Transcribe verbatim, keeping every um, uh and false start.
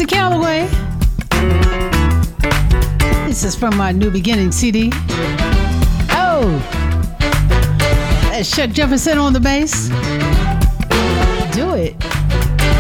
Mister Calloway. This is from my New Beginning C D. Oh, that's Chuck Jefferson on the bass. Do it.